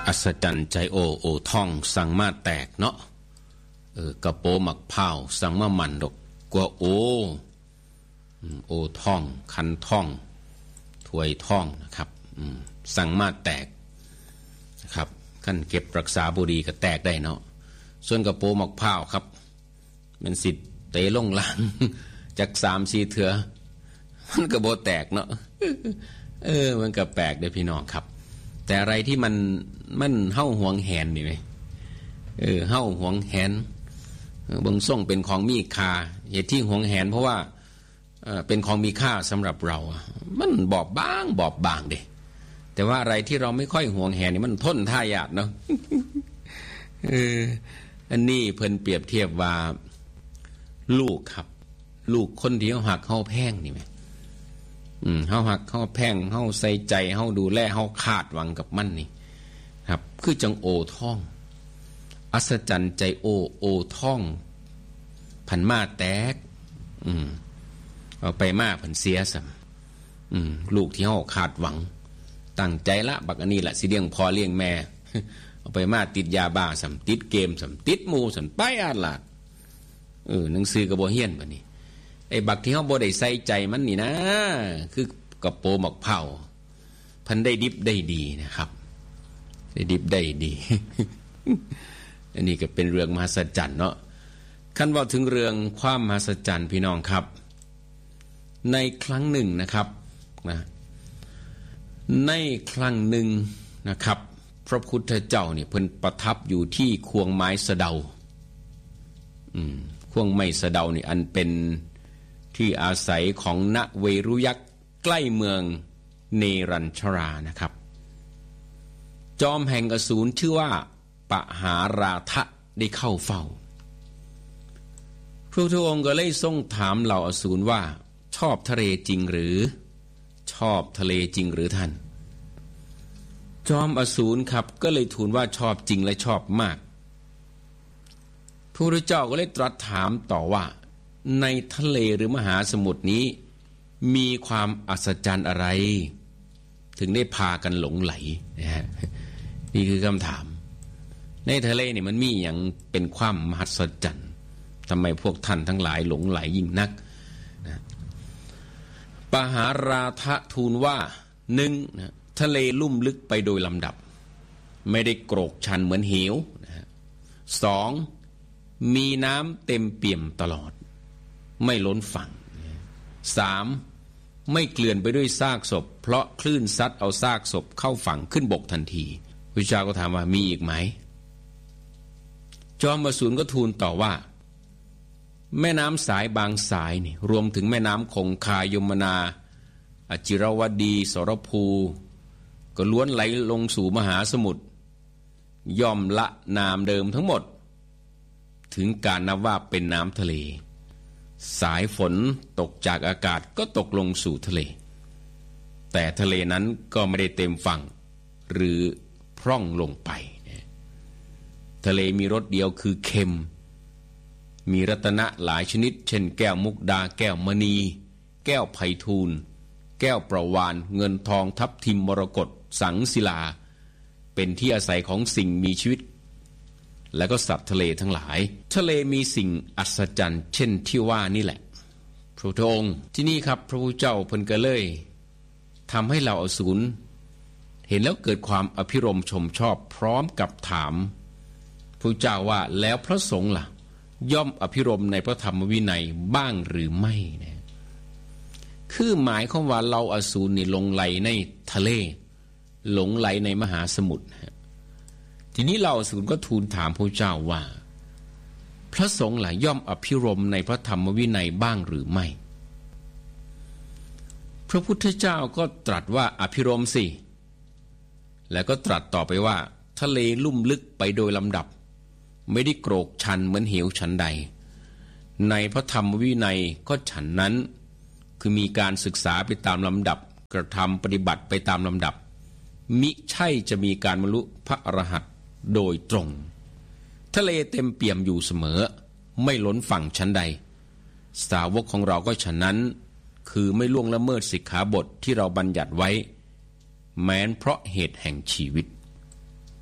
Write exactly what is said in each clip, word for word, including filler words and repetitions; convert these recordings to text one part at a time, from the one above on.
อัศจรรย์ใจโอโอท่องสั่งมาแตกเนาะเออกระโปหมักเผาสั่งมามันดอกกว่าโอโอท่องคันท่องถวยท่องนะครับสั่งมาแตกนะครับขั้นเก็บรักษาบุรีก็แตกได้เนาะส่วนกระโปหมักเผาครับมันสิเตะลงหลังจากสามสี่เถื่อมันก็บ่แตกเนาะเออมันก็แปลกเด้อพี่น้องครับแต่อะไรที่มันมันเฮ้าหวงแหนนี่ไหมเออเฮ้าหวงแหนเบิ่งส่งเป็นของมีค่าเหตุที่หวงแหนเพราะว่าเออเป็นของมีค่าสำหรับเรามันบอบบางบอบบางเด้แต่ว่าอะไรที่เราไม่ค่อยหวงแหนนี่มันทนท่ายากเนาะเอออันนี้เพิ่นเปรียบเทียบว่าลูกครับลูกคนที่เขาหักเขาแพงนี่ไหมอืมเฮาหักเฮาแพงเฮาใส่ใจเฮาดูแลเฮาคาดหวังกับมันนี่ครับคือจังโอท่องอัศจรรย์ใจโอโอท่องพันมาแตกอืมเอาไปมาพันเสียซ้ำอืมลูกที่เฮาคาดหวังตั้งใจละบักอันนี้ละสิเลี้ยงพ่อเลี้ยงแม่เอาไปมาติดยาบ้าซ้ำติดเกมซ้ำติดหมู่ซ้ำไปอาหลาดเออหนังสือก็บ่เฮียนบัดนี้ไอ้บักที่เฮาบ่ได้ใส่ใจมันนี่นะคือกระโปหมกเผาพันได้ดิบได้ดีนะครับได้ดิบได้ดี อันนี้ก็เป็นเรื่องมหัศจรรย์เนาะคันว่าถึงเรื่องความมหัศจรรย์พี่น้องครับในครั้งหนึ่งนะครับนะในครั้งหนึ่งนะครับพระพุทธเจ้าเนี่ยเพิ่นประทับอยู่ที่ควงไม้สะเดาอืมควงไม้สะเดานี่อันเป็นที่อาศัยของณเวรุยักษ์ใกล้เมืองเนรัญชรานะครับจอมแห่งอสูรชื่อว่าปหาราทะได้เข้าเฝ้าพระพุทธองค์ก็เลยทรงถามเหล่าอสูรว่าชอบทะเลจริงหรือชอบทะเลจริงหรือท่านจอมอสูรครับก็เลยทูลว่าชอบจริงและชอบมากพระพุทธเจ้าก็เลยตรัสถามต่อว่าในทะเลหรือมหาสมุทรนี้มีความอัศจรรย์อะไรถึงได้พากันหลงไหลนะฮะนี่คือคำถามในทะเลนี่มันมีอย่างเป็นความมหัศจรรย์ทำไมพวกท่านทั้งหลายหลงไหลยิ่งนักนะปหาราทะทูลว่าหนึ่งนะทะเลลุ่มลึกไปโดยลำดับไม่ได้โกรกชันเหมือนเหวนะสองมีน้ำเต็มเปี่ยมตลอดไม่ล้นฝั่งสามไม่เกลื่อนไปด้วยซากศพเพราะคลื่นซัดเอาซากศพเข้าฝั่งขึ้นบกทันทีพระเจ้าก็ถามว่ามีอีกไหมจอมอสูรก็ทูลต่อว่าแม่น้ำสายบางสายนี่รวมถึงแม่น้ำคงคายมนาอจิรวดีสรภูก็ล้วนไหลลงสู่มหาสมุทรย่อมละนามเดิมทั้งหมดถึงการนับว่าเป็นน้ำทะเลสายฝนตกจากอากาศก็ตกลงสู่ทะเลแต่ทะเลนั้นก็ไม่ได้เต็มฝั่งหรือพร่องลงไปทะเลมีรสเดียวคือเค็มมีรัตนะหลายชนิดเช่นแก้วมุกดาแก้วมณีแก้วไพฑูรย์แก้วประวานเงินทองทับทิมมรกตสังศิลาเป็นที่อาศัยของสิ่งมีชีวิตและก็สัตว์ทะเลทั้งหลายทะเลมีสิ่งอัศจรรย์เช่นที่ว่านี่แหละพระพุทธองค์ที่นี่ครับพระพุทธเจ้าเพิ่นก็เลยทำให้เราอสูรเห็นแล้วเกิดความอภิรมย์ชมชอบพร้อมกับถามพระเจ้าว่าแล้วพระสงฆ์ล่ะย่อมอภิรมย์ในพระธรรมวินัยบ้างหรือไม่นะคือหมายความว่าเราอสูรนี่หลงไหลในทะเลหลงไหลในมหาสมุทรทีนี้เราอสูรก็ทูลถามพระเจ้าว่าพระสงฆ์ล่ะย่อมอภิรมย์ในพระธรรมวินัยบ้างหรือไม่พระพุทธเจ้าก็ตรัสว่าอภิรมย์สิแล้วก็ตรัสต่อไปว่าทะเลลุ่มลึกไปโดยลำดับไม่ได้โกรกชันเหมือนเหวฉันใดในพระธรรมวินัยก็ฉันนั้นคือมีการศึกษาไปตามลำดับกระทำปฏิบัติไปตามลำดับมิใช่จะมีการบรรลุพระอรหันต์โดยตรงทะเลเต็มเปี่ยมอยู่เสมอไม่ล้นฝั่งชั้นใดสาวกของเราก็ฉะนั้นคือไม่ล่วงละเมิดสิกขาบทที่เราบัญญัติไว้แม้นเพราะเหตุแห่งชีวิต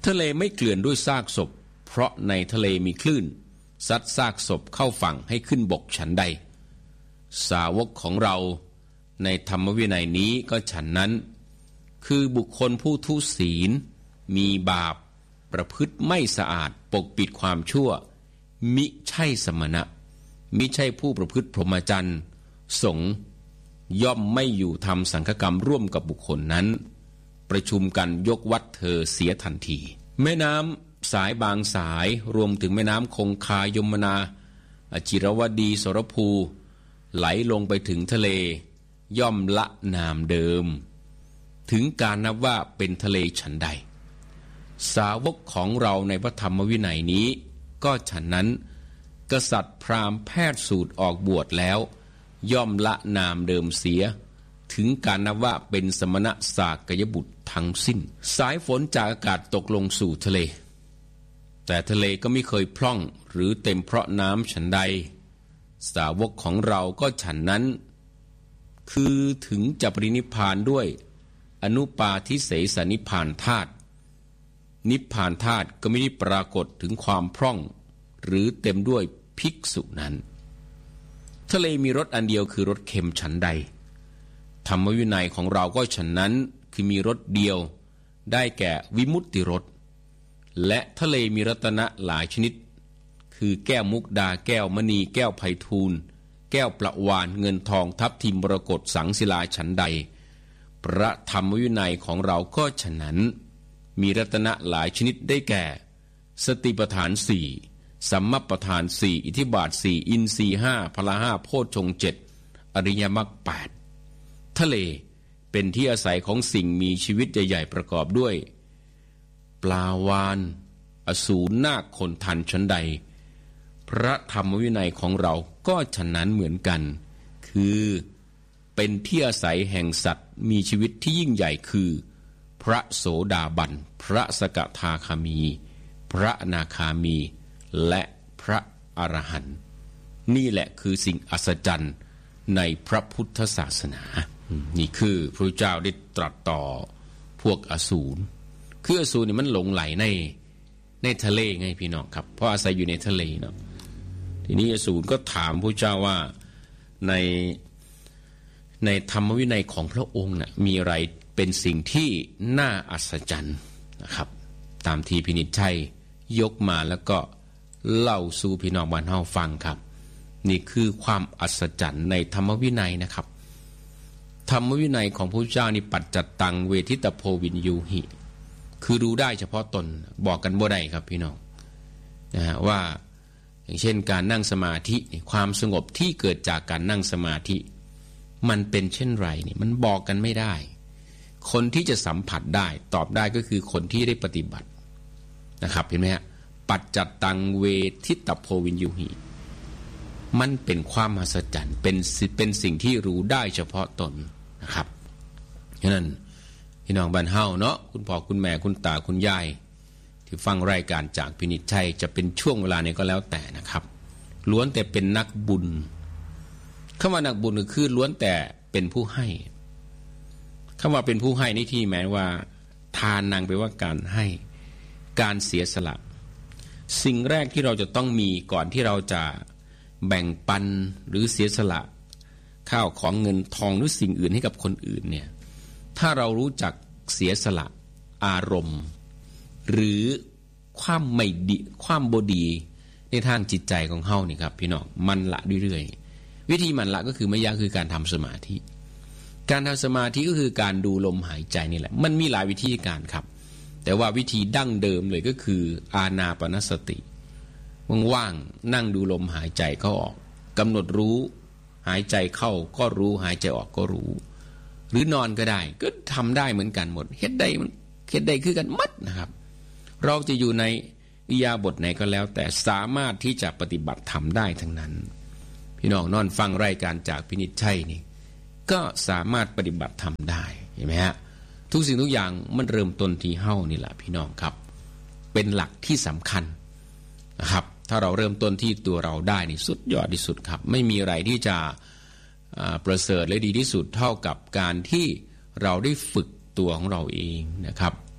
ทะเลไม่เกลื่อนด้วยซากศพเพราะในทะเลมีคลื่นซัดซากศพเข้าฝั่งให้ขึ้นบกฉันใดสาวกของเราในธรรมวินัยนี้ก็ฉันนั้นคือบุคคลผู้ทุศีลมีบาปประพฤติไม่สะอาดปกปิดความชั่วมิใช่สมณะมิใช่ผู้ประพฤติพรหมจรรย์สงฆ์ย่อมไม่อยู่ทำสังฆกรรมร่วมกับบุคคลนั้นประชุมกันยกวัดเธอเสียทันทีแม่น้ำสายบางสายรวมถึงแม่น้ำคงคายมนาจิรวดีสรภูไหลลงไปถึงทะเลย่อมละนามเดิมถึงการนับว่าเป็นทะเลฉันใดสาวกของเราในพระธรรมวินัยนี้ก็ฉะนั้นกษัตริย์พราหมณ์แพทย์สูตรออกบวชแล้วย่อมละนามเดิมเสียถึงการนับว่าเป็นสมณะสากยบุตรทั้งสิ้นสายฝนจากอากาศตกลงสู่ทะเลแต่ทะเลก็ไม่เคยพร่องหรือเต็มเพราะน้ำฉันใดสาวกของเราก็ฉันนั้นคือถึงจะปรินิพพานด้วยอนุปาทิเสสนิพพานธาตุนิพพานธาตุก็ไม่ได้ปรากฏถึงความพร่องหรือเต็มด้วยภิกษุนั้นทะเลมีรสอันเดียวคือรสเค็มฉันใดธรรมวินัยของเราก็ฉันนั้นคือมีรสเดียวได้แก่วิมุตติรสและทะเลมีรัตนะหลายชนิดคือแก้วมุกดาแก้วมณีแก้วไพฑูรย์แก้วประวานเงินทองทับทิมมรกตสังศิลาฉันใดพระธรรมวินัยของเราก็ฉะนั้นมีรัตนะหลายชนิดได้แก่สติปัฏฐานสี่สัมมัปปทานสี่อิทธิบาทสี่อินทรีย์ห้าพละห้าโพชฌงค์เจ็ดอริยมรรคแปดทะเลเป็นที่อาศัยของสิ่งมีชีวิตใหญ่ๆประกอบด้วยปลาวาฬอสูรนาคคนทันฉันใดพระธรรมวินัยของเราก็ฉะนั้นเหมือนกันคือเป็นที่อาศัยแห่งสัตว์มีชีวิตที่ยิ่งใหญ่คือพระโสดาบันพระสกทาคามีพระอนาคามีและพระอรหันต์นี่แหละคือสิ่งอัศจรรย์ในพระพุทธศาสนานี่คือพระเจ้าได้ตรัสต่อพวกอสูรคืออสูรนี่มันหลงไหลในในทะเลไงพี่น้องครับเพราะอาศัยอยู่ในทะเลเนาะทีนี้อสูรก็ถามพระเจ้าว่าในในธรรมวินัยของพระองค์น่ะมีอะไรเป็นสิ่งที่น่าอัศจรรย์นะครับตามที่พินิจชัยยกมาแล้วก็เล่าสู่พี่น้องบ้านเฮาฟังครับนี่คือความอัศจรรย์ในธรรมวินัยนะครับธรรมวินัยของพระเจ้านี่ปัจจัตตังเวทิตโพวินยูหิคือรู้ได้เฉพาะตนบอกกันบ่ได้ครับพี่น้องนะฮะว่าอย่างเช่นการนั่งสมาธิความสงบที่เกิดจากการนั่งสมาธิมันเป็นเช่นไรนี่มันบอกกันไม่ได้คนที่จะสัมผัสได้ตอบได้ก็คือคนที่ได้ปฏิบัตินะครับเห็นไหมฮะปัจจัตตังเวทิตโพวินยูหิมันเป็นความมหัศจรรย์เป็นเป็นสิ่งที่รู้ได้เฉพาะตนนะครับฉะนั้นพี่น้องบ้านเฮาเนาะคุณพ่อคุณแม่คุณตาคุณยายที่ฟังรายการจากพินิจชัยจะเป็นช่วงเวลาไหนก็แล้วแต่นะครับล้วนแต่เป็นนักบุญคำว่านักบุญก็คือล้วนแต่เป็นผู้ให้คำว่าเป็นผู้ให้ในที่หมายว่าทานนางไปว่าการให้การเสียสละสิ่งแรกที่เราจะต้องมีก่อนที่เราจะแบ่งปันหรือเสียสละข้าวของเงินทองหรือสิ่งอื่นให้กับคนอื่นเนี่ยถ้าเรารู้จักเสียสละอารมณ์หรือความไม่ดีความบ่ดีในทางจิตใจของเฮานี่ครับพี่น้องมันละเรื่อยๆวิธีมันละก็คือไม่ยากคือการทำสมาธิการทำสมาธิก็คือการดูลมหายใจนี่แหละมันมีหลายวิธีการครับแต่ว่าวิธีดั้งเดิมเลยก็คืออานาปานสติว่างๆนั่งดูลมหายใจเข้าออกกำหนดรู้หายใจเข้าก็รู้หายใจออกก็รู้หรือนอนก็ได้ก็ทำได้เหมือนกันหมดเฮ็ดได้มันเฮ็ดได้คือกันหมดนะครับเราจะอยู่ในอิริยาบถไหนก็แล้วแต่สามารถที่จะปฏิบัติทำได้ทั้งนั้นพี่น้องนอนฟังรายการจากพินิจชัยนี่ก็สามารถปฏิบัติทำได้เห็นไหมฮะทุกสิ่งทุกอย่างมันเริ่มต้นที่เฮ้านี่แหละพี่น้องครับเป็นหลักที่สำคัญนะครับถ้าเราเริ่มต้นที่ตัวเราได้นี่สุดยอดที่สุดครับไม่มีอะไรที่จะประเสริฐและดีที่สุดเท่ากับการที่เราได้ฝึกตัวของเราเองนะครับ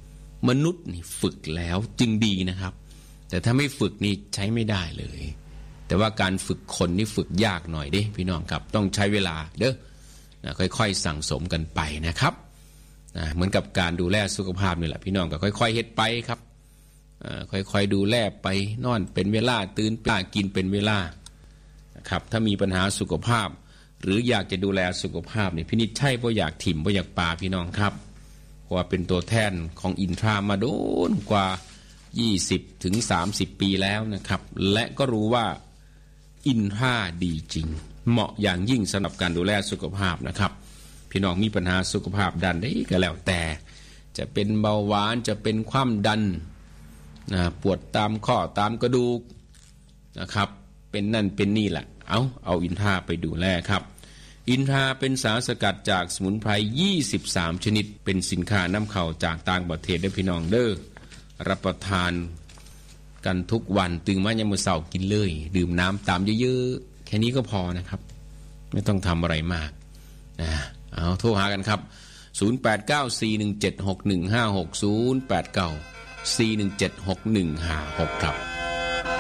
มนุษย์นี่ฝึกแล้วจึงดีนะครับแต่ถ้าไม่ฝึกนี่ใช้ไม่ได้เลยแต่ว่าการฝึกคนนี่ฝึกยากหน่อยเด้พี่น้องครับต้องใช้เวลาเด้อนะค่อยๆสั่งสมกันไปนะครับนะเหมือนกับการดูแลสุขภาพนี่แหละพี่น้องก็ค่อยๆเฮ็ดไปครับค่อยๆดูแลไปนอนเป็นเวลาตื่นเป็นกินเป็นเวลานะครับถ้ามีปัญหาสุขภาพหรืออยากจะดูแลสุขภาพนี่พี่นิดใช่เพราะอยากถิ่มเพราะอยากปาพี่น้องครับเพราะว่าเป็นตัวแทนของอินทรามาโดนกว่ายี่สิบถึงสามสิบปีแล้วนะครับและก็รู้ว่าอินทราดีจริงเหมาะอย่างยิ่งสำหรับการดูแลสุขภาพนะครับพี่น้องมีปัญหาสุขภาพด้านใดก็แล้วแต่จะเป็นเบาหวานจะเป็นความดันนะปวดตามข้อตามกระดูกนะครับเป็นนั่นเป็นนี่แหละเอาเอาอินทราไปดูแลครับอินทราเป็นสารสกัดจากสมุนไพรยี่สิบสามชนิดเป็นสินค้านำเข้าจากต่างประเทศได้พี่น้องเด้อรับประทานกันทุกวันตื่นมายามมื้อเช้ากินเลยดื่มน้ำตามเยอะๆแค่นี้ก็พอนะครับไม่ต้องทำอะไรมากนะเอาโทรหากันครับศูนย์ แปด เก้า สี่ หนึ่ง เจ็ด หก หนึ่ง ห้า หก ศูนย์ แปด เก้า สี่ หนึ่ง เจ็ด หก หนึ่ง ห้า หกครับ